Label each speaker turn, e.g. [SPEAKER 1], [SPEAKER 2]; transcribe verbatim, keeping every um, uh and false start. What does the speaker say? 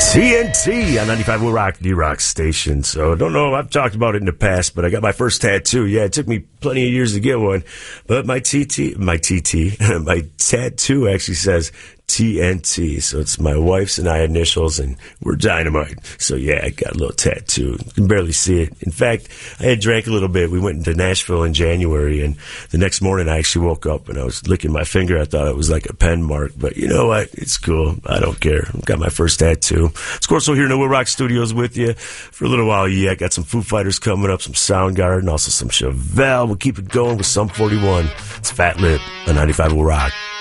[SPEAKER 1] T N T on ninety-five Will Rock, the rock station. So, don't know, I've talked about it in the past, but I got my first tattoo. Yeah, it took me plenty of years to get one. But my T T, my T T, my tattoo actually says T N T. So it's my wife's and I initials, and we're dynamite. So yeah, I got a little tattoo. You can barely see it. In fact, I had drank a little bit. We went into Nashville in January, and the next morning I actually woke up and I was licking my finger. I thought it was like a pen mark, but you know what? It's cool. I don't care. I've got my first tattoo. It's Corso here in the Will Rock Studios with you for a little while. Yeah, I got some Foo Fighters coming up, some Soundgarden, also some Chevelle. We'll keep it going with Sum forty-one. It's Fat Lip on ninety-five Will Rock.